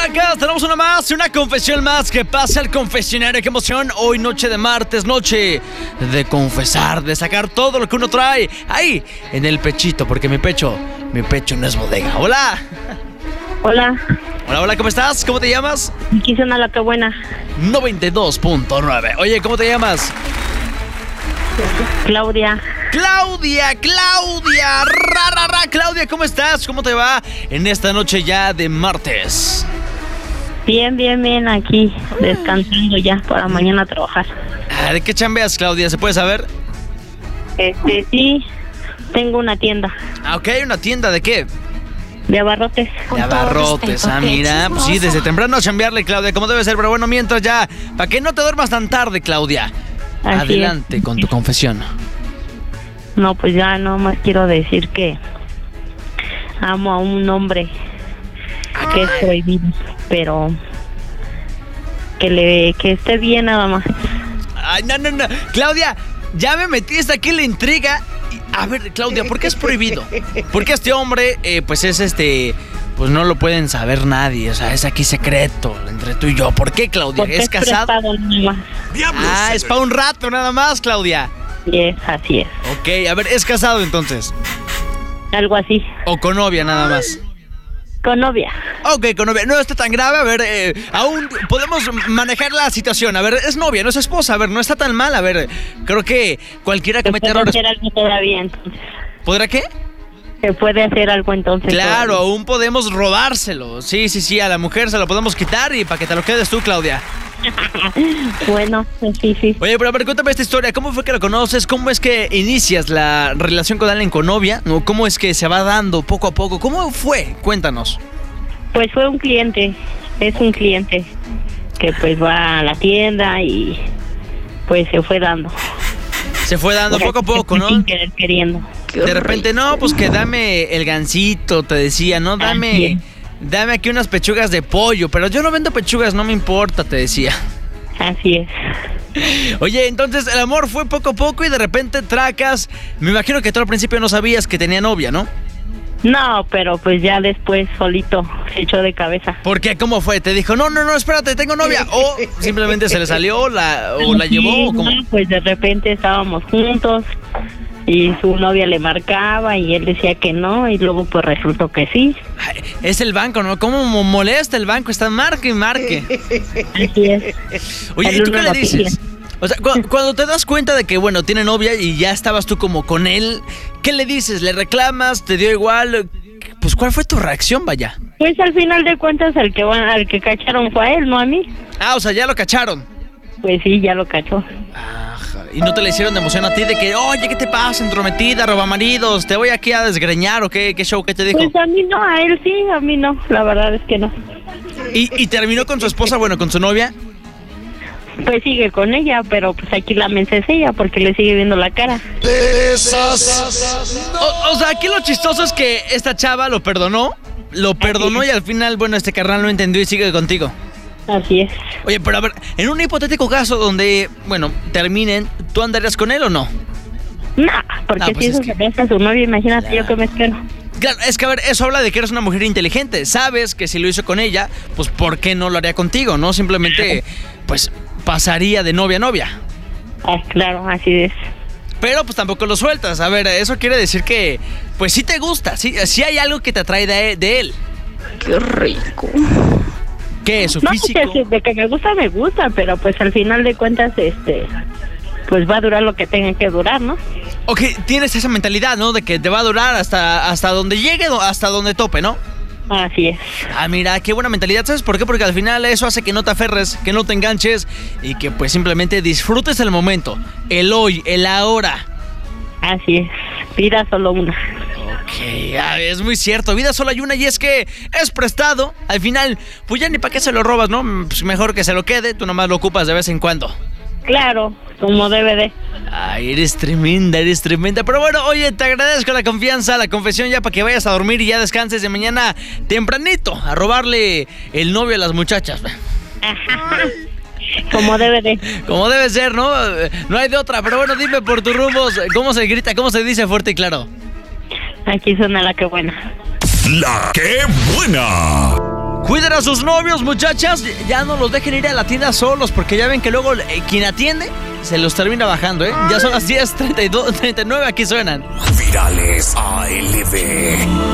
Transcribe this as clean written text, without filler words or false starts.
chamacas, tenemos una más, una confesión más. Que pasa al confesionario, qué emoción. Hoy noche de martes, noche de confesar, de sacar todo lo que uno trae ahí en el pechito, porque mi pecho no es bodega. Hola. Hola. Hola, hola, ¿cómo estás? ¿Cómo te llamas? Aquí suena la que buena. 92.9. Oye, ¿cómo te llamas? Claudia. Claudia. Claudia, ¿cómo estás? ¿Cómo te va en esta noche ya de martes? Bien, aquí descansando ya para mañana trabajar. ¿De qué chambeas, Claudia? ¿Se puede saber? Sí, tengo una tienda. Ah, ok, ¿una tienda de qué? De abarrotes. De abarrotes, mira, pues sí, desde temprano a chambearle, Claudia, como debe ser, pero bueno, mientras ya, para que no te duermas tan tarde, Claudia. Así adelante es. Con tu confesión. No, pues ya nomás quiero decir que amo a un hombre que es prohibido, pero que esté bien nada más. Ay, no, Claudia, ya me metiste aquí en la intriga. A ver, Claudia, ¿por qué es prohibido? Porque este hombre, pues es pues no lo pueden saber nadie, o sea, es aquí secreto entre tú y yo. ¿Por qué, Claudia? Porque ¿Es casado? Es para un rato nada más, Claudia. Yes, así es. Ok, a ver, ¿es casado entonces? Algo así. ¿O con novia nada más? Con novia. Ok, con novia. No está tan grave, a ver, aún podemos manejar la situación. A ver, es novia, no es esposa, a ver, no está tan mal, a ver, creo que cualquiera comete errores. Puede hacer algo todavía, entonces. ¿Podrá qué? Se puede hacer algo entonces. Claro, todavía. aún podemos robárselo. Sí, a la mujer se lo podemos quitar y para que te lo quedes tú, Claudia. Bueno, sí. Oye, pero a ver, cuéntame esta historia. ¿Cómo fue que lo conoces? ¿Cómo es que inicias la relación con alguien con novia? ¿Cómo es que se va dando poco a poco? ¿Cómo fue? Cuéntanos. Pues fue un cliente, es un cliente que pues va a la tienda y pues se fue dando. Se fue dando poco a poco, ¿no? Sin querer, queriendo. De repente, no, pues que dame el gansito, te decía, ¿no? Dame aquí unas pechugas de pollo, pero yo no vendo pechugas, no me importa, te decía. Así es. Oye, entonces el amor fue poco a poco y de repente tracas. Me imagino que tú al principio no sabías que tenía novia, ¿no? No, pero pues ya después solito se echó de cabeza. ¿Por qué? ¿Cómo fue? ¿Te dijo, no, espérate, tengo novia? ¿O simplemente se le salió o la llevó? ¿O cómo? No, pues de repente estábamos juntos y su novia le marcaba y él decía que no y luego pues resultó que sí. Ay, es el banco, ¿no? ¿Cómo molesta el banco? Está marque y marque. Así es. Oye, ¿y tú qué le dices? O sea, cuando te das cuenta de que, bueno, tiene novia y ya estabas tú como con él, ¿qué le dices? ¿Le reclamas? ¿Te dio igual? Pues, ¿cuál fue tu reacción, vaya? Pues al final de cuentas al que cacharon fue a él, no a mí. Ah, o sea, ya lo cacharon. Pues sí, ya lo cachó. Ajá. ¿Y no te le hicieron de emoción a ti de que, oye, qué te pasa, entrometida, robamaridos, te voy aquí a desgreñar o qué show, qué te dijo? Pues a mí no, a él sí, a mí no, la verdad es que no. ¿Y terminó con su esposa, bueno, con su novia? Pues sigue con ella, pero pues aquí la mensa es ella porque le sigue viendo la cara. O sea, aquí lo chistoso es que esta chava lo perdonó y al final, bueno, este carnal no entendió y sigue contigo. Así es. Oye, pero a ver, en un hipotético caso donde, bueno, terminen, ¿tú andarías con él o no? No, porque pues si eso es que... se besa a su novia, imagínate yo que me espero. Claro, es que a ver, eso habla de que eres una mujer inteligente. Sabes que si lo hizo con ella, pues ¿por qué no lo haría contigo? No simplemente, pues, pasaría de novia a novia. Ah, claro, así es. Pero pues tampoco lo sueltas. A ver, eso quiere decir que, pues sí te gusta, sí hay algo que te atrae de él. Qué rico. ¿Qué? ¿Su no, físico? Pues, de que me gusta, pero pues al final de cuentas, pues va a durar lo que tenga que durar, ¿no? Ok, tienes esa mentalidad, ¿no? De que te va a durar hasta donde llegue, hasta donde tope, ¿no? Así es. Ah, mira, qué buena mentalidad. ¿Sabes por qué? Porque al final eso hace que no te aferres, que no te enganches y que pues simplemente disfrutes el momento, el hoy, el ahora. Así es. Vida solo una. Ok, es muy cierto. Vida solo hay una y es que es prestado. Al final, pues ya ni para qué se lo robas, ¿no? Pues mejor que se lo quede, tú nomás lo ocupas de vez en cuando. Claro, como debe de. Ay, eres tremenda. Pero bueno, oye, te agradezco la confianza, la confesión ya para que vayas a dormir y ya descanses de mañana tempranito a robarle el novio a las muchachas. Como debe de. Como debe ser, ¿no? No hay de otra, pero bueno, dime por tus rumbos, ¿cómo se grita, cómo se dice fuerte y claro? Aquí suena la que buena. La que buena. Cuiden a sus novios, muchachas. Ya no los dejen ir a la tienda solos, porque ya ven que luego quien atiende se los termina bajando, ¿eh? Ya son las 10:39, aquí suenan Virales ALB.